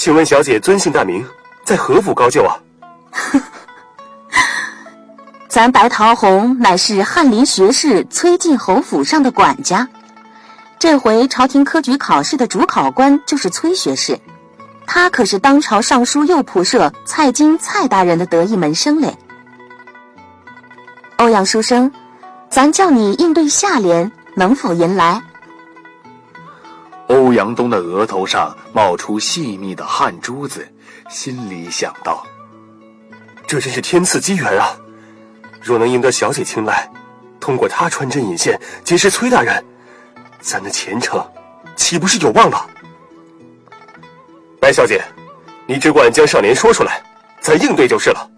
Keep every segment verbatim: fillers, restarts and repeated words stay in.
请问小姐尊姓大名，在何府高就啊？ 咱白桃红乃是翰林学士崔进侯府上的管家，这回朝廷科举考试的主考官就是崔学士，他可是当朝尚书右仆射蔡京蔡大人的得意门生嘞。欧阳书生，咱叫你应对下联，能否吟来？ 欧阳东的额头上冒出细密的汗珠子，心里想到： 这真是天赐机缘啊！若能赢得小姐青睐，通过她穿针引线结识崔大人，咱的前程岂不是有望了？白小姐，你只管将上联说出来，咱应对就是了。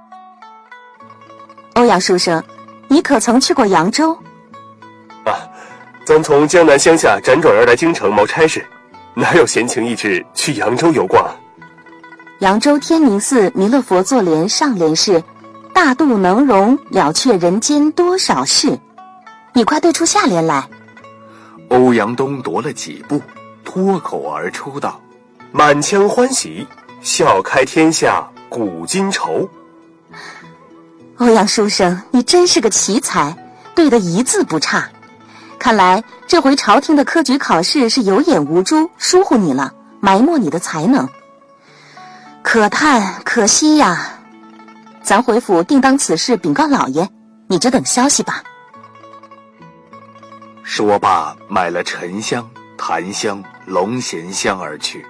欧阳书生，你可曾去过扬州？ 啊，咱从江南乡下辗转而来京城谋差事，哪有闲情逸致去扬州游逛？ 扬州天宁寺弥勒佛坐联上联是大度能容，了却人间多少事。你快对出下联来。 欧阳东踱了几步，脱口而出道： 满腔欢喜，笑开天下古今愁。 欧阳书生，你真是个奇才，对得一字不差。看来这回朝廷的科举考试是有眼无珠，疏忽你了，埋没你的才能。可叹可惜呀，咱回府定当此事禀告老爷，你只等消息吧。 说罢，买了沉香、檀香、龙涎香而去。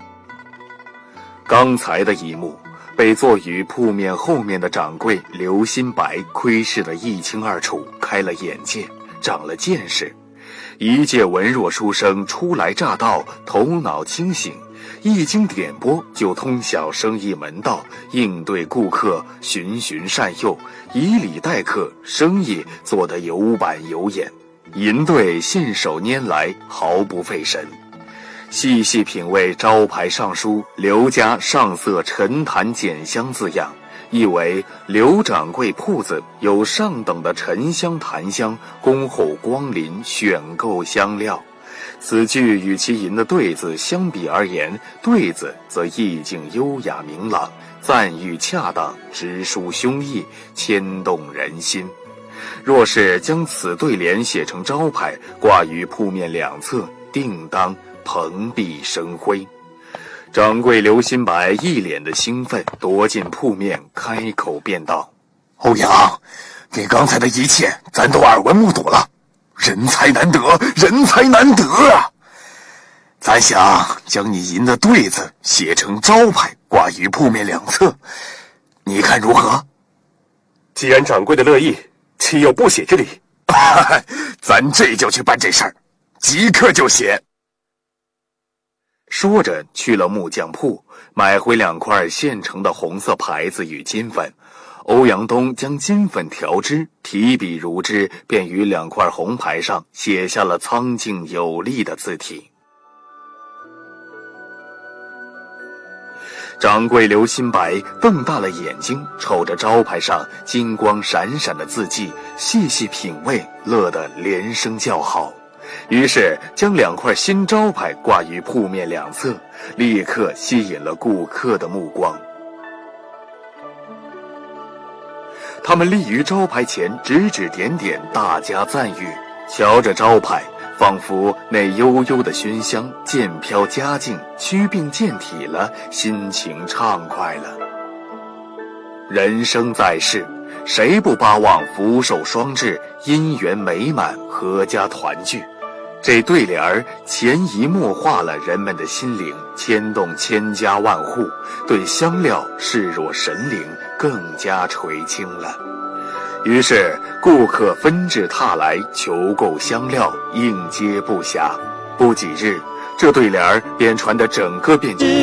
刚才的一幕被坐于铺面后面的掌柜刘新白窥视得一清二楚，开了眼界，长了见识。一介文弱书生初来乍到，头脑清醒，一经点拨就通晓生意门道，应对顾客循循善诱，以礼待客，生意做得有板有眼，银兑信手拈来，毫不费神。细细品味招牌上书刘家上色沉檀简香字样，意为刘掌柜铺子有上等的沉香檀香恭候光临选购香料。此句与其吟的对字相比而言，对字则意境优雅明朗，赞誉恰当，直抒胸臆，牵动人心。若是将此对联写成招牌，挂于铺面两侧，定当蓬荜生辉。掌柜刘新白一脸的兴奋，夺进铺面，开口便道： 欧阳，你刚才的一切咱都耳闻目睹了，人才难得，人才难得啊！咱想将你吟的对字写成招牌，挂于铺面两侧，你看如何？ 既然掌柜的乐意，岂有不写之理？ 咱这就去办这事儿，即刻就写。 说着去了木匠铺，买回两块现成的红色牌子与金粉。欧阳东将金粉调汁，提笔如织，便于两块红牌上写下了苍劲有力的字体。掌柜刘新白瞪大了眼睛，瞅着招牌上金光闪闪的字迹，细细品味，乐得连声叫好。于是将两块新招牌挂于铺面两侧，立刻吸引了顾客的目光。他们立于招牌前，指指点点，大加赞誉。瞧着招牌，仿佛那悠悠的熏香渐飘佳境，祛病健体了，心情畅快了。人生在世，谁不巴望福寿双至，姻缘美满，阖家团聚？这对联儿潜移默化了人们的心灵，牵动千家万户，对香料视若神灵，更加垂青了。于是顾客纷至沓来，求购香料，应接不暇。不几日，这对联儿便传得整个汴京